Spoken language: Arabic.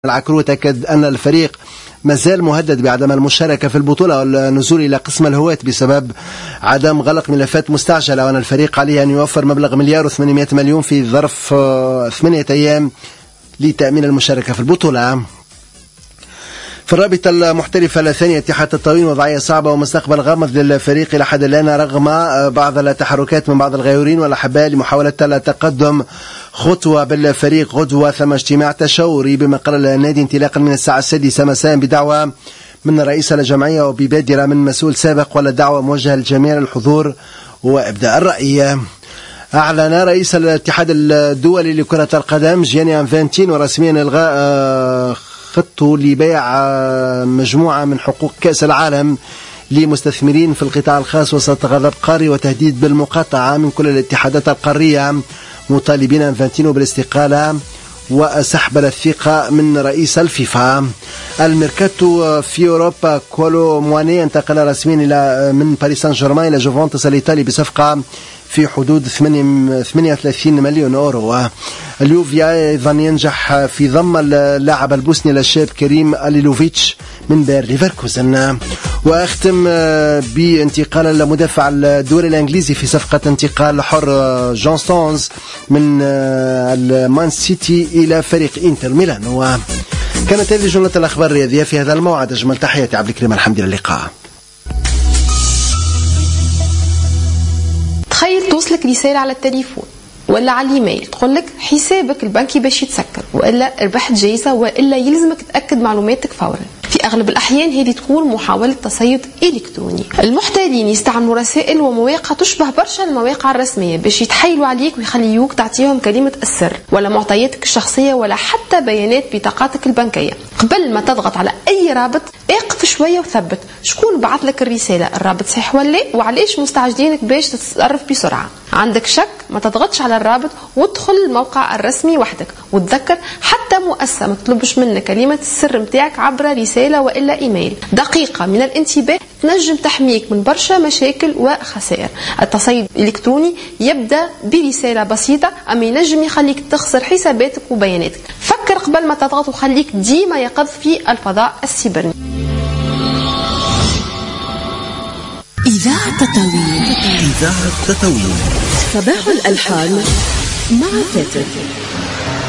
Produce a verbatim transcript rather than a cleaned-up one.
العكروت أكد أن الفريق مازال مهدد بعدم المشاركة في البطولة والنزول إلى قسم الهواة بسبب عدم غلق ملفات مستعجلة، وأن الفريق عليه أن يوفر مبلغ مليار وثمانمائة مليون في ظرف ثمانية أيام لتأمين المشاركة في البطولة. في الرابطة المحترفة الثانية اتحاد الطاوين وضعية صعبة ومستقبل غامض للفريق إلى حد الآن رغم بعض التحركات من بعض الغيورين والأحباء لمحاولة التقدم خطوة بالفريق. غدوة ثم اجتماع تشاوري بمقر النادي انطلاقا من الساعة السادسة مساء بدعوة من رئيس الجمعية وببادرة من مسؤول سابق، ولا دعوة موجهة للجميع للحضور وإبداء الرأي. أعلن رئيس الاتحاد الدولي لكرة القدم جياني انفانتينو رسميا إلغاء خطه لبيع مجموعة من حقوق كأس العالم لمستثمرين في القطاع الخاص وسط غضب قاري وتهديد بالمقاطعة من كل الاتحادات القارية، مطالبين انفانتينو بالاستقالة وسحب الثقة من رئيس الفيفا. الميركاتو في أوروبا كولو مواني انتقل رسميا إلى من باريس سان جيرمان إلى جوفنتوس الإيطالي بصفقة في حدود ثمانية وثلاثين مليون أورو. اليوفيا أيضا ينجح في ضم اللاعب البوسني الشاب كريم أليلوفيتش من باير ليفركوزن. وأختم بانتقال المدافع الدوري الإنجليزي في صفقة انتقال حر جون ستونز من المان سيتي إلى فريق إنتر ميلان. وكانت هذه جملة الأخبار الرياضية في هذا الموعد. أجمل تحياتي عبد الكريم، الحمد لله، اللقاء. تخيل توصلك رسالة على التليفون ولا على الايميل تقولك حسابك البنكي باش يتسكر، والا ربحت جايزة، والا يلزمك تأكد معلوماتك فورا. في اغلب الاحيان هذه تكون محاولة تصيد الكتروني. المحتالين يستعملوا رسائل ومواقع تشبه برشا المواقع الرسمية باش يتحايلوا عليك ويخليوك تعطيهم كلمة السر ولا معطياتك الشخصية ولا حتى بيانات بطاقاتك البنكية. قبل ما تضغط على اي رابط اقف شوية وثبت شكون بعث لك الرسالة، الرابط صحيح ولا وعليش مستعجلينك باش تتصرف بسرعة. عندك شك ما تضغطش على الرابط وادخل الموقع الرسمي وحدك، وتذكر حتى مؤسسة ما تطلبش منك كلمة السر متاعك عبر رسالة وإلا إيميل. دقيقة من الانتباه تنجم تحميك من برشا مشاكل وخسائر. التصيد الإلكتروني يبدأ برسالة بسيطة أما ينجم يخليك تخسر حساباتك وبياناتك. فكر قبل ما تضغط وخليك ديما يقظ في الفضاء السيبرني. إذاعة تطاوين. إذاعة تطاوين. صباح الألحان مع فاتن.